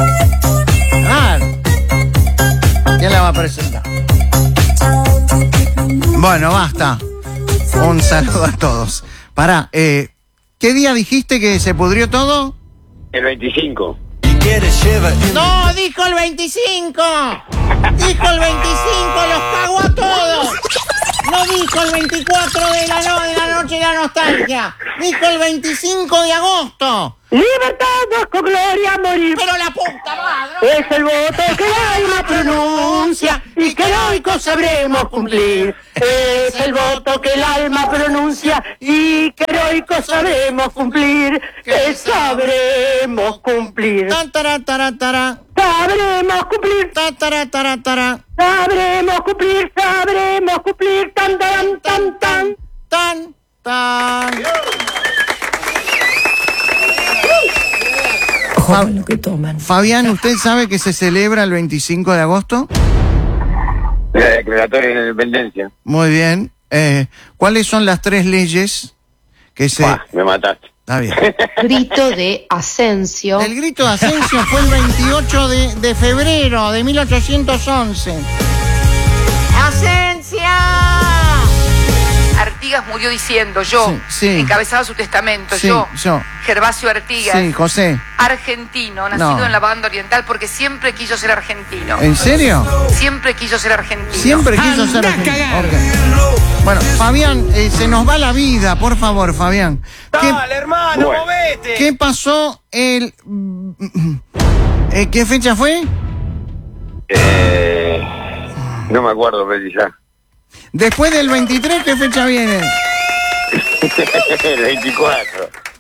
¿Quién la va a presentar? Bueno, basta. Un saludo a todos. Pará, ¿qué día dijiste que se pudrió todo? El 25. No, dijo el 25. Dijo el 25, los cagó a todos. No dijo el 24 de la noche de la nostalgia. Dijo el 25 de agosto. Libertad con gloria morir. Pero la puta madre. Es el voto que el alma pronuncia y que heroico sabremos cumplir. Es el voto que el alma pronuncia y que heroico sabremos cumplir. Que sabremos cumplir. Tantara. Sabremos cumplir. Tantara. Sabremos cumplir. Sabremos cumplir. Tan tan tan tan. Tan. Ojo con lo que toman. Fabián, ¿usted sabe que se celebra el 25 de agosto? La declaratoria de independencia. Muy bien. ¿Cuáles son las 3 leyes que se... Me mataste. Está bien. Grito de Asensio. El grito de Asensio fue el 28 de febrero de 1811. ¡Asencia! Artigas murió diciendo, yo, Sí. encabezaba su testamento, Sí, yo, yo. Gervasio Artigas, Sí, José. argentino, nacido No. en la banda oriental porque siempre quiso ser argentino. ¿En serio? Siempre quiso ser argentino. Siempre quiso ser argentino. Okay. Bueno, Fabián, se nos va la vida, por favor, Fabián. Dale, hermano, Bueno. movete. ¿Qué pasó el... ¿Qué fecha fue? No me acuerdo, pero ya. Después del 23, ¿qué fecha viene? El 24.